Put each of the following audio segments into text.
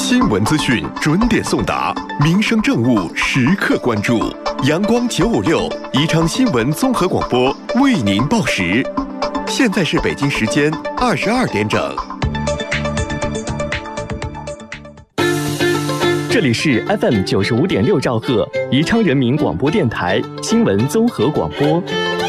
新闻资讯准点送达，民生政务时刻关注。阳光956宜昌新闻综合广播为您报时。现在是北京时间22点整。 这里是 FM 95.6兆赫宜昌人民广播电台新闻综合广播。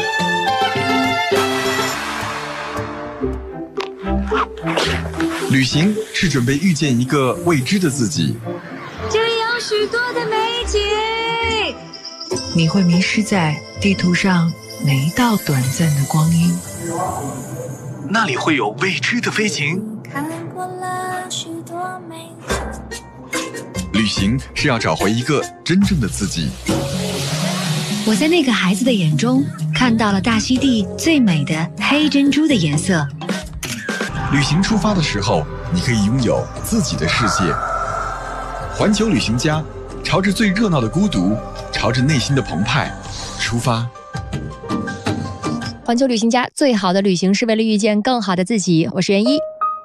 旅行是准备遇见一个未知的自己， 这里有许多的美景， 你会迷失在地图上每一道短暂的光阴， 那里会有未知的飞行。 看过了许多美景。 旅行是要找回一个真正的自己。 我在那个孩子的眼中看到了大溪地最美的黑珍珠的颜色。 旅行出发的时候，你可以拥有自己的世界。环球旅行家，朝着最热闹的孤独，朝着内心的澎湃出发。 环球旅行家，最好的旅行是为了遇见更好的自己。我是袁一。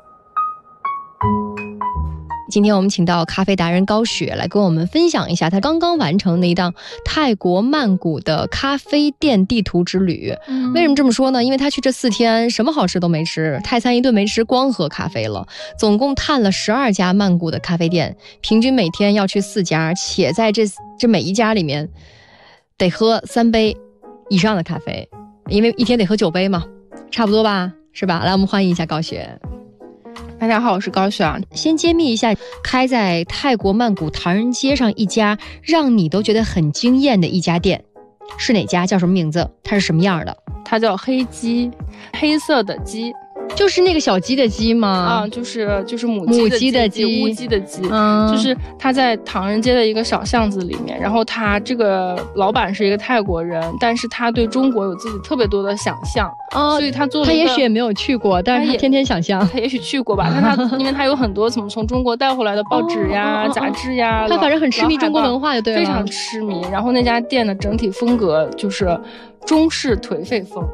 今天我们请到咖啡达人高雪来跟我们分享一下他刚刚完成的一档泰国曼谷的咖啡店地图之旅。为什么这么说呢？因为他去这4天什么好吃都没吃，泰餐一顿没吃，光喝咖啡了。总共探了12家曼谷的咖啡店，平均每天要去4家，且在这每一家里面得喝3杯以上的咖啡，因为一天得喝9杯嘛，差不多吧，是吧？来，我们欢迎一下高雪。 大家好，我是高雪啊。 先揭秘一下，开在泰国曼谷唐人街上一家让你都觉得很惊艳的一家店，是哪家？叫什么名字？它是什么样的？ 它叫黑鸡，黑色的鸡， 就是那个小鸡的鸡吗？ 啊，就是母鸡的鸡，乌鸡的鸡，就是它在唐人街的一个小巷子里面。然后他这个老板是一个泰国人，但是他对中国有自己特别多的想象，所以他做了一个， 他也许也没有去过，但是他天天想象。 他也许去过吧，但他因为他有很多从中国带回来的报纸呀、杂志呀， 他反正很痴迷中国文化就对了， 非常痴迷。然后那家店的整体风格就是中式颓废风，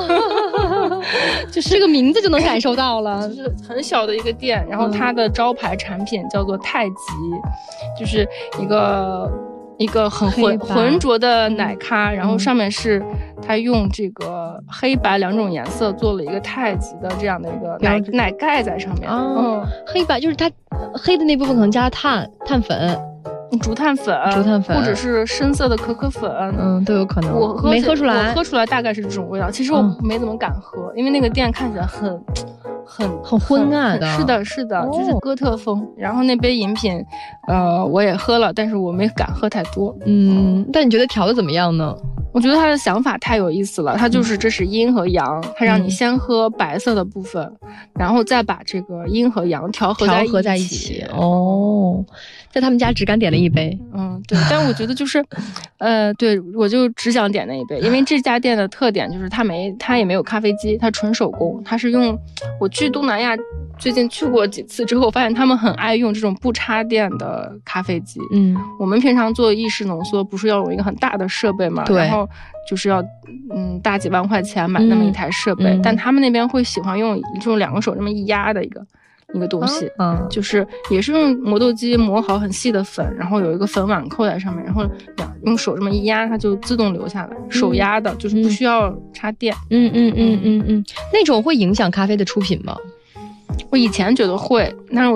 就是这个名字就能感受到了， 就是很小的一个店。然后它的招牌产品叫做太极，就是一个很浑浊的奶咖，然后上面是它用这个黑白2种颜色做了一个太极的这样的一个奶盖在上面。 黑白就是它黑的那部分可能加碳粉。 竹炭粉，或者是深色的可可粉， 都有可能。 我没喝出来， 我喝出来大概是这种味道。其实我没怎么敢喝，因为那个店看起来很昏暗的。 是的，就是哥特风。然后那杯饮品，我也喝了，但是我没敢喝太多。 但你觉得调的怎么样呢？ 我觉得他的想法太有意思了，他就是这是阴和阳，他让你先喝白色的部分，然后再把这个阴和阳调和在一起。 在他们家只敢点了1杯。 对，但我觉得就是，对，我就只想点那1杯，因为这家店的特点就是它也没有咖啡机，它纯手工，它是用我去东南亚最近去过几次之后，发现他们很爱用这种不插电的咖啡机。我们平常做意式浓缩不是要有一个很大的设备嘛，然后就是要大几万块钱买那么一台设备，但他们那边会喜欢用这种2个手这么一压的一个东西，就是也是用磨豆机磨好很细的粉，然后有一个粉碗扣在上面，然后用手这么一压，它就自动流下来，手压的，就是不需要插电。 那种会影响咖啡的出品吗？ 我以前觉得会，但是